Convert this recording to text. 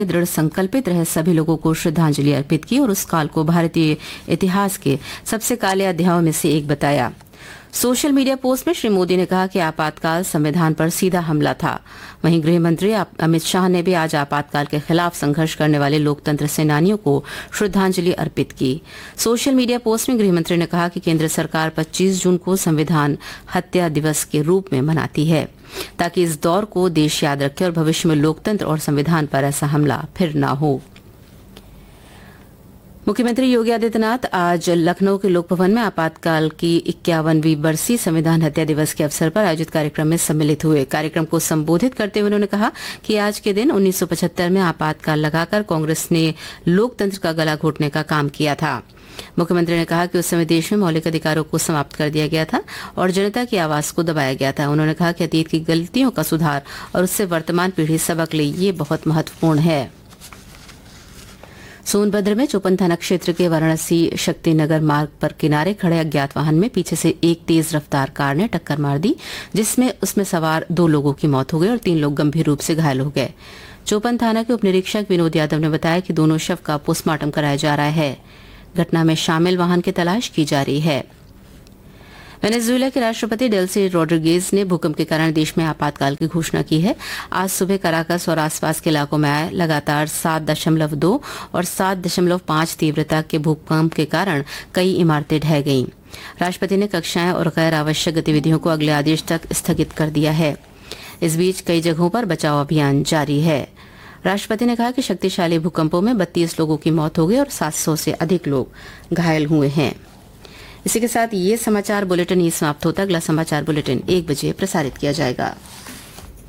दृढ़ संकल्पित रहे सभी लोगों को श्रद्धांजलि अर्पित की और उस काल को भारतीय इतिहास के सबसे काले अध्यायों में से एक बताया। सोशल मीडिया पोस्ट में श्री मोदी ने कहा कि आपातकाल संविधान पर सीधा हमला था। वहीं गृह मंत्री अमित शाह ने भी आज आपातकाल के खिलाफ संघर्ष करने वाले लोकतंत्र सेनानियों को श्रद्धांजलि अर्पित की। सोशल मीडिया पोस्ट में गृह मंत्री ने कहा कि केंद्र सरकार 25 जून को संविधान हत्या दिवस के रूप में मनाती है ताकि इस दौर को देश याद रखे और भविष्य में लोकतंत्र और संविधान पर ऐसा हमला फिर न हो। मुख्यमंत्री योगी आदित्यनाथ आज लखनऊ के लोक भवन में आपातकाल की 51वीं बरसी संविधान हत्या दिवस के अवसर पर आयोजित कार्यक्रम में सम्मिलित हुए। कार्यक्रम को संबोधित करते हुए उन्होंने कहा कि आज के दिन 1975 में आपातकाल लगाकर कांग्रेस ने लोकतंत्र का गला घोटने का काम किया था। मुख्यमंत्री ने कहा कि उस समय देश में मौलिक अधिकारों को समाप्त कर दिया गया था और जनता की आवाज को दबाया गया था। उन्होंने कहा कि अतीत की गलतियों का सुधार और उससे वर्तमान पीढ़ी सबक ले, ये बहुत महत्वपूर्ण है। सोनभद्र में चौपन थाना क्षेत्र के वाराणसी शक्तिनगर मार्ग पर किनारे खड़े अज्ञात वाहन में पीछे से एक तेज रफ्तार कार ने टक्कर मार दी, जिसमें उसमें सवार 2 लोगों की मौत हो गई और 3 लोग गंभीर रूप से घायल हो गए। चौपन थाना के उप निरीक्षक विनोद यादव ने बताया कि दोनों शव का पोस्टमार्टम कराया जा रहा है। घटना में शामिल वाहन की तलाश की जा रही है। वेनेजुएला के राष्ट्रपति डेल्सी रोड्रिगेज ने भूकंप के कारण देश में आपातकाल की घोषणा की है। आज सुबह कराकस और आसपास के इलाकों में आए लगातार 7.2 और 7.5 तीव्रता के भूकंप के कारण कई इमारतें ढह गईं। राष्ट्रपति ने कक्षाएं और गैर आवश्यक गतिविधियों को अगले आदेश तक स्थगित कर दिया है। इस बीच कई जगहों पर बचाव अभियान जारी है। राष्ट्रपति ने कहा कि शक्तिशाली भूकंपों में 32 लोगों की मौत हो गई और 700 से अधिक लोग घायल हुए हैं। इसी के साथ ये समाचार बुलेटिन समाप्त होता। अगला समाचार बुलेटिन 1 बजे प्रसारित किया जाएगा।